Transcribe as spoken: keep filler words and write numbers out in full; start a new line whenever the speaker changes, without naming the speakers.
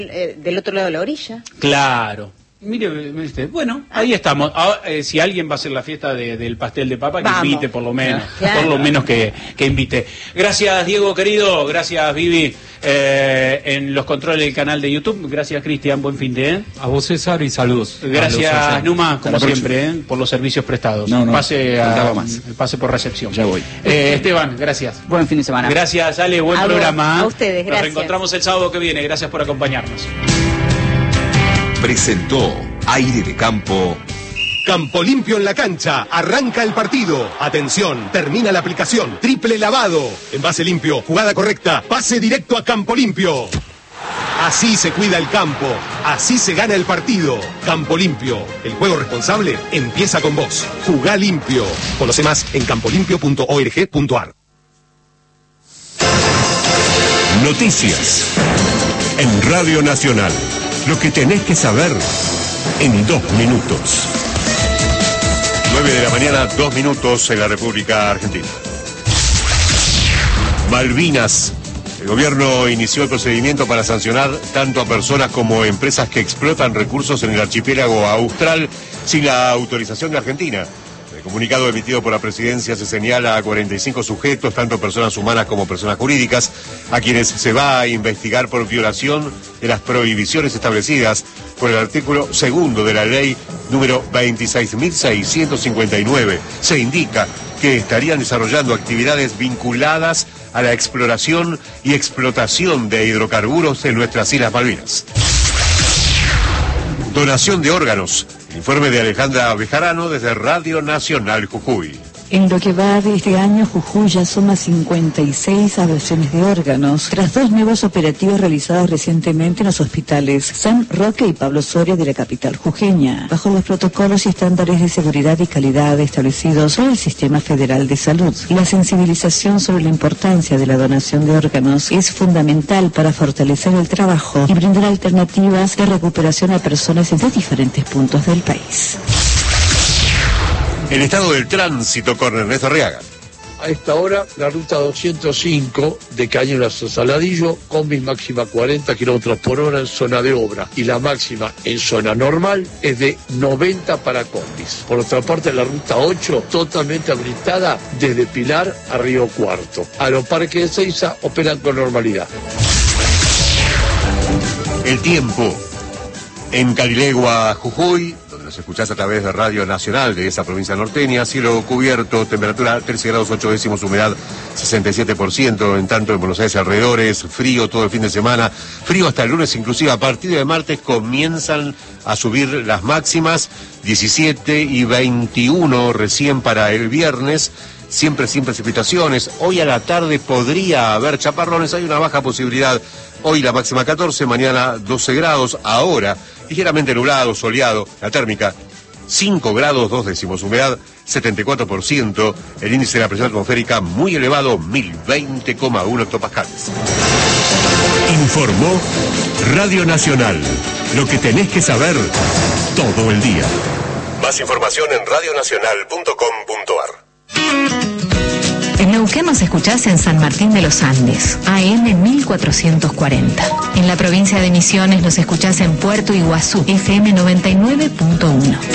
Eh, del otro lado de la orilla.
Claro. Mire, este, bueno, ahí estamos. Ahora, eh, si alguien va a hacer la fiesta de, del pastel de papa, que Vamos. invite por lo menos, claro. por lo menos que, que invite. Gracias, Diego querido, gracias, Vivi, eh, en los controles del canal de YouTube. Gracias, Cristian, buen fin de ¿eh?
A vos, César, y saludos.
Gracias, Numa, como siempre, ¿eh? por los servicios prestados.
No, no,
pase, a, pase por recepción.
Ya voy.
Eh, Esteban, gracias.
Buen fin de semana.
Gracias, Ale, buen
a
programa.
Vos, a ustedes, gracias.
Nos reencontramos el sábado que viene. Gracias por acompañarnos.
Presentó Aire de Campo.
Campo Limpio en la cancha. Arranca el partido. Atención, termina la aplicación. Triple lavado. Envase limpio, jugada correcta. Pase directo a Campo Limpio. Así se cuida el campo. Así se gana el partido. Campo Limpio. El juego responsable empieza con vos. Jugá limpio. Conoce más en campolimpio punto org punto ar.
Noticias. En Radio Nacional. Lo que tenés que saber en dos minutos. nueve de la mañana, dos minutos en la República Argentina. Malvinas. El gobierno inició el procedimiento para sancionar tanto a personas como a empresas que explotan recursos en el archipiélago austral sin la autorización de Argentina. El comunicado emitido por la presidencia se señala a cuarenta y cinco sujetos, tanto personas humanas como personas jurídicas, a quienes se va a investigar por violación de las prohibiciones establecidas por el artículo segundo de la ley número veintiséis mil seiscientos cincuenta y nueve. Se indica que estarían desarrollando actividades vinculadas a la exploración y explotación de hidrocarburos en nuestras Islas Malvinas. Donación de órganos. Informe de Alejandra Bejarano desde Radio Nacional Jujuy.
En lo que va de este año, Jujuy ya suma cincuenta y seis adopciones de órganos, tras dos nuevos operativos realizados recientemente en los hospitales San Roque y Pablo Soria de la capital jujeña, bajo los protocolos y estándares de seguridad y calidad establecidos por el Sistema Federal de Salud. La sensibilización sobre la importancia de la donación de órganos es fundamental para fortalecer el trabajo y brindar alternativas de recuperación a personas de diferentes puntos del país.
El estado del tránsito con Ernesto Arriaga.
A esta hora, la ruta doscientos cinco de Cañuelas a Saladillo, combi máxima cuarenta kilómetros por hora en zona de obra. Y la máxima en zona normal es de noventa para combis. Por otra parte, la ruta ocho, totalmente habilitada desde Pilar a Río Cuarto. Aeroparque de Seiza operan con normalidad.
El tiempo. En Carilegua, Jujuy, donde nos escuchás a través de Radio Nacional de esa provincia norteña, cielo cubierto, temperatura trece grados ocho décimos, humedad sesenta y siete por ciento, en tanto en Buenos Aires alrededores, frío todo el fin de semana, frío hasta el lunes, inclusive a partir de martes comienzan a subir las máximas, diecisiete y veintiuno recién para el viernes, siempre sin precipitaciones. Hoy a la tarde podría haber chaparrones, hay una baja posibilidad. Hoy la máxima catorce, mañana doce grados, ahora ligeramente nublado, soleado, la térmica cinco grados dos décimos, humedad setenta y cuatro por ciento, el índice de la presión atmosférica muy elevado, mil veinte coma uno hectopascales. Informó Radio Nacional, lo que tenés que saber todo el día. Más información en radio nacional punto com punto ar.
En Neuquén nos escuchás en San Martín de los Andes, A M mil cuatrocientos cuarenta. En la provincia de Misiones nos escuchás en Puerto Iguazú, F M noventa y nueve punto uno.